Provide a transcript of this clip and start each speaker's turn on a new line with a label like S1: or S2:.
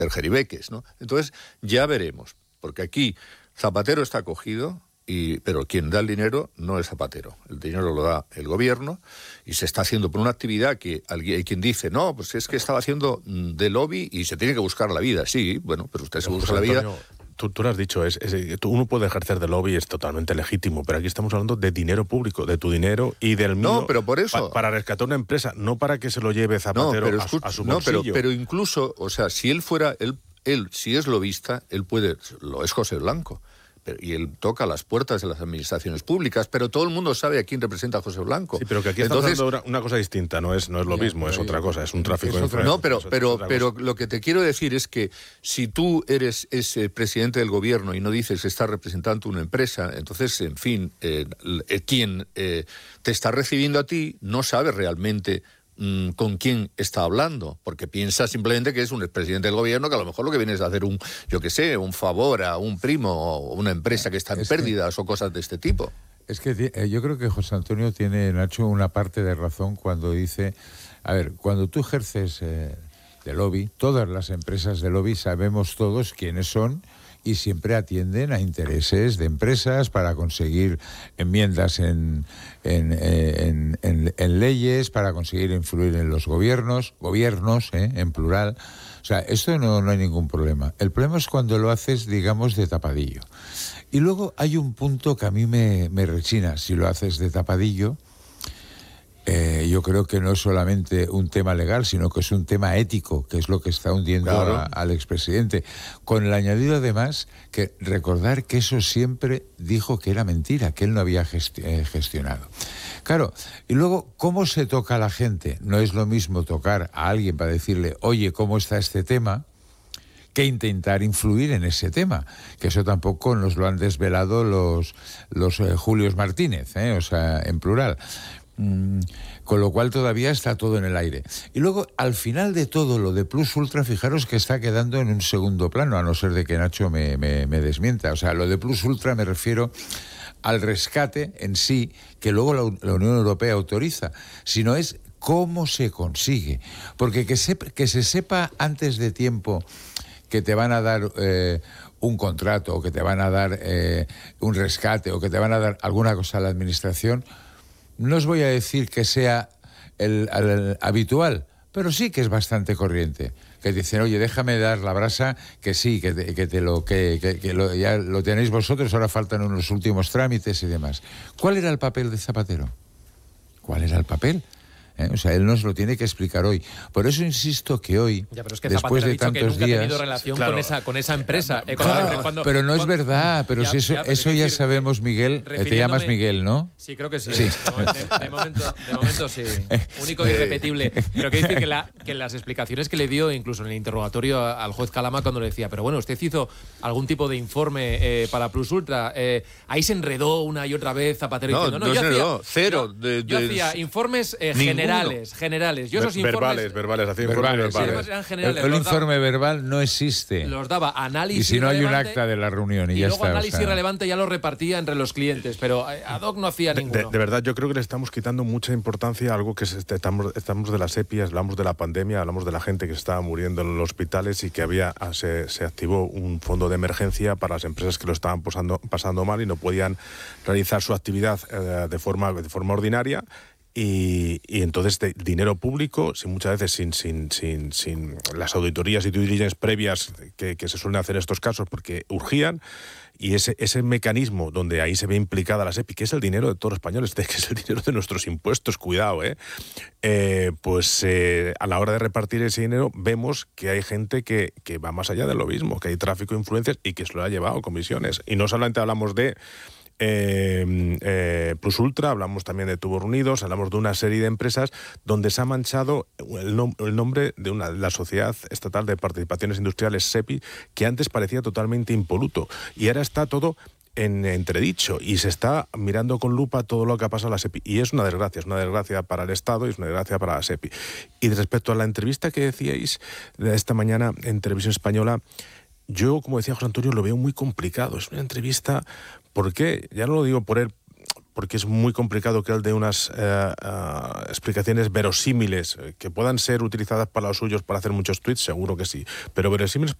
S1: perjeribeques, ¿no? Entonces ya veremos, porque aquí Zapatero está cogido, pero quien da el dinero no es Zapatero. El dinero lo da el gobierno y se está haciendo por una actividad que hay quien dice, no, pues es que estaba haciendo de lobby y se tiene que buscar la vida. Sí, bueno, pero usted se busca la vida.
S2: Tú lo has dicho, uno puede ejercer de lobby, es totalmente legítimo, pero aquí estamos hablando de dinero público, de tu dinero y del mío.
S1: No, pero por eso.
S2: Para rescatar una empresa, no para que se lo lleve Zapatero a su bolsillo.
S1: No, pero incluso, o sea, si él fuera, él si es lobista, él puede, lo es José Blanco. Y él toca las puertas de las administraciones públicas, pero todo el mundo sabe a quién representa a José Blanco.
S2: Sí, pero que aquí estamos hablando de una cosa distinta, no es lo mismo, es otra cosa, es un tráfico de influencias.
S1: No, pero lo que te quiero decir es que si tú eres ese presidente del gobierno y no dices que estás representando una empresa, entonces, en fin, quien te está recibiendo a ti no sabe realmente con quién está hablando, porque piensa simplemente que es un expresidente del gobierno que a lo mejor lo que viene es a hacer un favor a un primo o una empresa que está en pérdidas o cosas de este tipo.
S3: Es que yo creo que José Antonio tiene, Nacho, una parte de razón cuando dice, a ver, cuando tú ejerces de lobby, todas las empresas de lobby sabemos todos quiénes son y siempre atienden a intereses de empresas para conseguir enmiendas en leyes, para conseguir influir en los gobiernos, en plural. O sea, esto no hay ningún problema. El problema es cuando lo haces, digamos, de tapadillo. Y luego hay un punto que a mí me rechina. Si lo haces de tapadillo, yo creo que no es solamente un tema legal, sino que es un tema ético, que es lo que está hundiendo al expresidente. Con el añadido, además, que recordar que eso siempre dijo que era mentira, que él no había gestionado. Claro, y luego, ¿cómo se toca a la gente? No es lo mismo tocar a alguien para decirle, oye, ¿cómo está este tema?, que intentar influir en ese tema, que eso tampoco nos lo han desvelado los Julios Martínez, o sea, en plural. Con lo cual todavía está todo en el aire. Y luego, al final de todo, lo de Plus Ultra, fijaros que está quedando en un segundo plano, a no ser de que Nacho me desmienta. O sea, lo de Plus Ultra me refiero al rescate en sí, que luego la Unión Europea autoriza, sino es cómo se consigue. Porque que se sepa antes de tiempo que te van a dar un contrato, o que te van a dar un rescate, o que te van a dar alguna cosa a la administración, no os voy a decir que sea el habitual, pero sí que es bastante corriente. Que dicen, oye, déjame dar la brasa, que sí, ya lo tenéis vosotros, ahora faltan unos últimos trámites y demás. ¿Cuál era el papel de Zapatero? ¿Cuál era el papel? O sea, él nos lo tiene que explicar hoy. Por eso insisto que hoy,
S4: ya, pero es que
S3: después de tantos
S4: que nunca
S3: días...
S4: ha tenido relación con esa empresa.
S3: Pero no es verdad, pero si eso ya sabemos, Miguel. Te llamas Miguel, ¿no?
S4: Sí, creo que sí. De momento sí. Único e irrepetible. Pero que decir que las explicaciones que le dio, incluso en el interrogatorio al juez Calama, cuando le decía, pero bueno, usted hizo algún tipo de informe para Plus Ultra, ahí se enredó una y otra vez Zapatero diciendo,
S1: no se enredó, cero.
S4: Yo hacía informes generales. Yo esos informes...
S2: Verbales.
S4: Eran generales.
S3: El informe verbal no existe.
S4: Los daba análisis.
S3: Y si no hay un acta de la reunión y ya
S4: luego
S3: está.
S4: Análisis relevante ya lo repartía entre los clientes, pero ad hoc no hacía ninguno.
S2: De verdad, yo creo que le estamos quitando mucha importancia a algo que estamos de las EPI, hablamos de la pandemia, hablamos de la gente que estaba muriendo en los hospitales y que se activó un fondo de emergencia para las empresas que lo estaban pasando mal y no podían realizar su actividad de forma ordinaria. Y entonces dinero público, muchas veces sin las auditorías y due diligence previas que se suelen hacer en estos casos porque urgían, y ese mecanismo donde ahí se ve implicada la SEPI, que es el dinero de todos los españoles, que es el dinero de nuestros impuestos, cuidado, pues a la hora de repartir ese dinero vemos que hay gente que va más allá de lo mismo, que hay tráfico de influencias y que se lo ha llevado comisiones. Y no solamente hablamos de Plus Ultra, hablamos también de Tubos Reunidos, hablamos de una serie de empresas donde se ha manchado el nombre de la Sociedad Estatal de Participaciones Industriales, SEPI, que antes parecía totalmente impoluto y ahora está todo en entredicho y se está mirando con lupa todo lo que ha pasado a la SEPI y es una desgracia para el Estado y es una desgracia para la SEPI. Y respecto a la entrevista que decíais de esta mañana en Televisión Española, yo, como decía José Antonio, lo veo muy complicado. Es una entrevista, ¿por qué? Ya no lo digo por él porque es muy complicado que él dé unas explicaciones verosímiles que puedan ser utilizadas para los suyos para hacer muchos tweets, seguro que sí, pero verosímiles